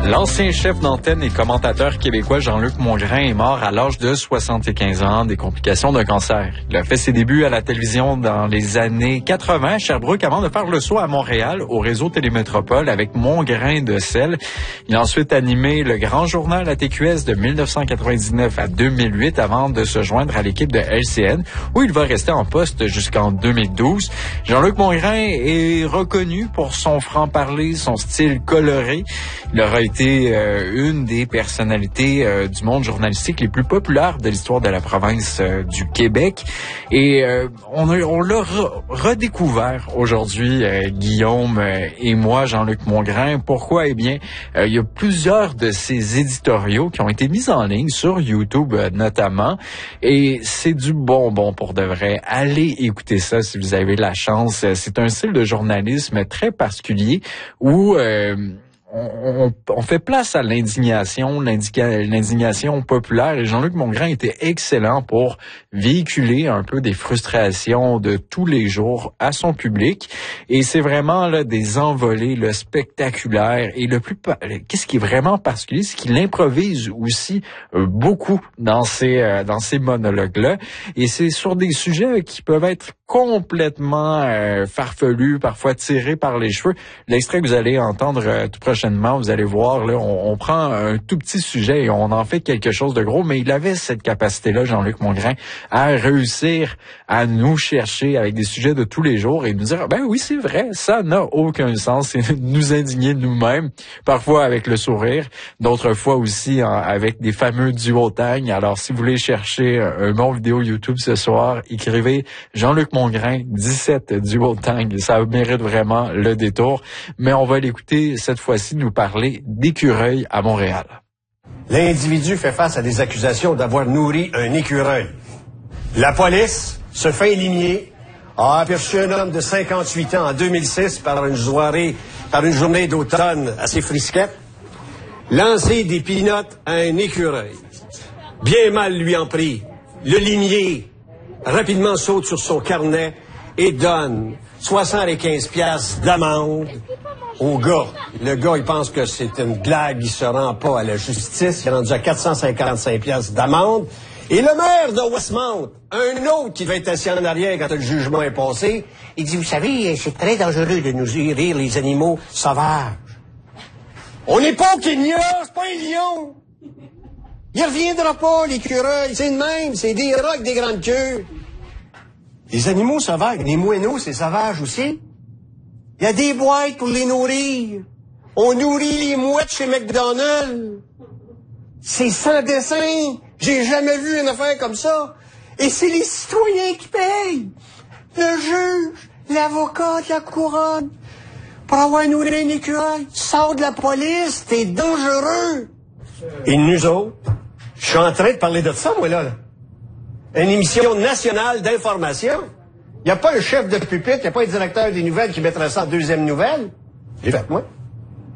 L'ancien chef d'antenne et commentateur québécois Jean-Luc Mongrain est mort à l'âge de 75 ans des complications d'un cancer. Il a fait ses débuts à la télévision dans les années 80 à Sherbrooke avant de faire le saut à Montréal au réseau Télémétropole avec Mon grain de sel. Il a ensuite animé le Grand Journal à TQS de 1999 à 2008 avant de se joindre à l'équipe de LCN où il va rester en poste jusqu'en 2012. Jean-Luc Mongrain est reconnu pour son franc-parler, son style coloré. Il aura été une des personnalités du monde journalistique les plus populaires de l'histoire de la province du Québec. Et on l'a redécouvert aujourd'hui, Guillaume et moi, Jean-Luc Mongrain. Pourquoi? Eh bien, il y a plusieurs de ses éditoriaux qui ont été mis en ligne sur YouTube notamment. Et c'est du bonbon pour de vrai. Allez écouter ça si vous avez la chance. C'est un style de journalisme très particulier où on fait place à l'indignation populaire et Jean-Luc Mongrain était excellent pour véhiculer un peu des frustrations de tous les jours à son public et c'est vraiment là des envolées le spectaculaire et qu'est-ce qui est vraiment particulier, c'est qu'il improvise aussi beaucoup dans ces monologues-là et c'est sur des sujets qui peuvent être complètement farfelus, parfois tirés par les cheveux. L'extrait que vous allez entendre tout prochainement, vous allez voir, là, on prend un tout petit sujet et on en fait quelque chose de gros, mais il avait cette capacité-là, Jean-Luc Mongrain, à réussir à nous chercher avec des sujets de tous les jours et nous dire, ben oui, c'est vrai, ça n'a aucun sens, c'est nous indigner nous-mêmes, parfois avec le sourire, d'autres fois aussi avec des fameux duotags. Alors, si vous voulez chercher un bon vidéo YouTube ce soir, écrivez Jean-Luc Mongrain, 17 duotags, ça mérite vraiment le détour, mais on va l'écouter cette fois-ci nous parler d'écureuils à Montréal. L'individu fait face à des accusations d'avoir nourri un écureuil. La police se fait éliminer, a aperçu un homme de 58 ans en 2006 par une journée d'automne assez frisquette, lancer des pinottes à un écureuil. Bien mal lui en pris. Le limier rapidement saute sur son carnet et donne 75 piastres d'amende au gars. Le gars, il pense que c'est une blague, il se rend pas à la justice. Il est rendu à 455 piastres d'amende. Et le maire de Westmount, un autre qui devait être assis en arrière quand le jugement est passé, il dit, vous savez, c'est très dangereux de nous rire les animaux sauvages. On n'est pas au Kenya, c'est pas un lion. Il reviendra pas, l'écureuil. C'est le même, c'est des rats avec des grandes queues. Les animaux sauvages, les moineaux, c'est sauvage aussi. Il y a des boîtes pour les nourrir. On nourrit les mouettes chez McDonald's. C'est sans dessin. J'ai jamais vu une affaire comme ça. Et c'est les citoyens qui payent. Le juge, l'avocat de la couronne. Pour avoir nourri un écureuil, tu sors de la police, t'es dangereux. Et nous autres, je suis en train de parler de ça, moi, là. Une émission nationale d'information. Il n'y a pas un chef de pupitre, il n'y a pas un directeur des nouvelles qui mettrait ça en deuxième nouvelle. J'ai fait, moi.